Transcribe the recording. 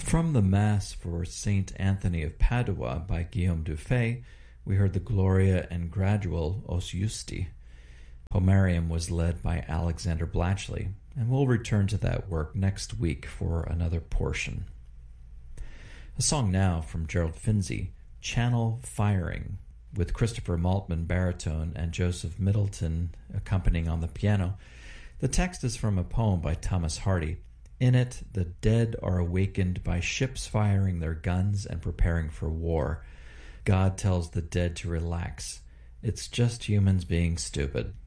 From the Mass for Saint Anthony of Padua by Guillaume Dufay, we heard the Gloria and Gradual Os Justi. Pomerium was led by Alexander Blatchley, and we'll return to that work next week for another portion. A song now from Gerald Finzi, Channel Firing, with Christopher Maltman baritone and Joseph Middleton accompanying on the piano. The text is from a poem by Thomas Hardy. In it, the dead are awakened by ships firing their guns and preparing for war. God tells the dead to relax. It's just humans being stupid.